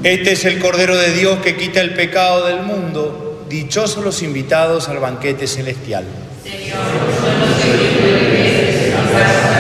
Este es el Cordero de Dios que quita el pecado del mundo. Dichosos los invitados al banquete celestial. Señor, yo no soy digno de que entres en mi casa,